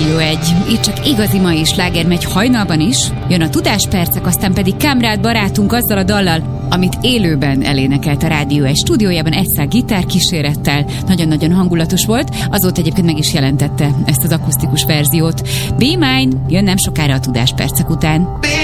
Rádió 1. Itt csak igazi mai sláger megy hajnalban is. Jön a Tudáspercek, aztán pedig Kamrád barátunk azzal a dallal, amit élőben elénekelt a Rádió 1 stúdiójában egyszer gitárkísérettel. Nagyon-nagyon hangulatos volt. Azóta egyébként meg is jelentette ezt az akusztikus verziót. Be Mine jön nem sokára a Tudáspercek után.